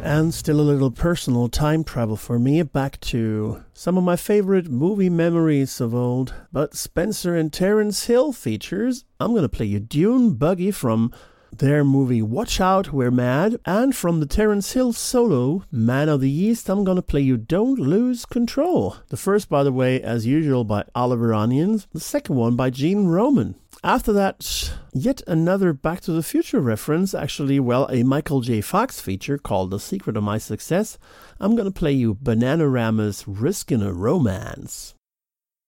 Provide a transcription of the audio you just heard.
And still a little personal time travel for me, back to some of my favorite movie memories of old. But Spencer and Terence Hill features. I'm going to play you Dune Buggy from their movie Watch Out, We're Mad. And from the Terence Hill solo, Man of the East, I'm going to play you Don't Lose Control. The first, by the way, as usual, by Oliver Onions. The second one by Gene Roman. After that, yet another Back to the Future reference, actually, well, a Michael J. Fox feature called The Secret of My Success. I'm going to play you Bananarama's Riskin' a Romance.